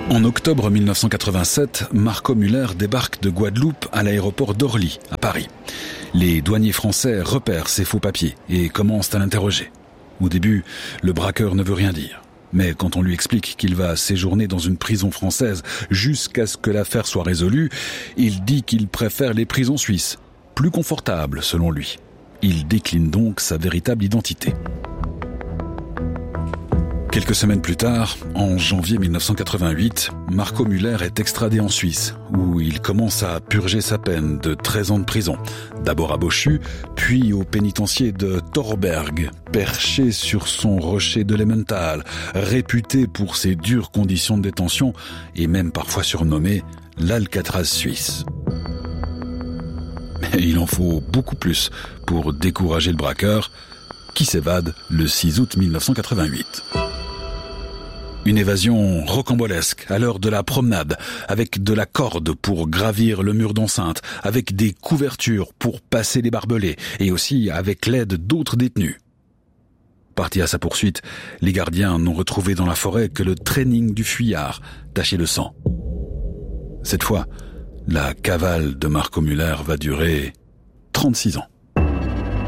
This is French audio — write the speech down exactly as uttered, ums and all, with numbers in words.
En octobre mille neuf cent quatre-vingt-sept, Marco Müller débarque de Guadeloupe à l'aéroport d'Orly, à Paris. Les douaniers français repèrent ses faux papiers et commencent à l'interroger. Au début, le braqueur ne veut rien dire. Mais quand on lui explique qu'il va séjourner dans une prison française jusqu'à ce que l'affaire soit résolue, il dit qu'il préfère les prisons suisses, plus confortables selon lui. Il décline donc sa véritable identité. Quelques semaines plus tard, en janvier mille neuf cent quatre-vingt-huit, Marco Müller est extradé en Suisse, où il commence à purger sa peine de treize ans de prison. D'abord à Bochu, puis au pénitencier de Torberg, perché sur son rocher de l'Emmental, réputé pour ses dures conditions de détention et même parfois surnommé l'Alcatraz suisse. Mais il en faut beaucoup plus pour décourager le braqueur, qui s'évade le six août mille neuf cent quatre-vingt-huit. Une évasion rocambolesque à l'heure de la promenade, avec de la corde pour gravir le mur d'enceinte, avec des couvertures pour passer les barbelés, et aussi avec l'aide d'autres détenus. Partis à sa poursuite, les gardiens n'ont retrouvé dans la forêt que le training du fuyard, taché de sang. Cette fois, la cavale de Marco Müller va durer trente-six ans.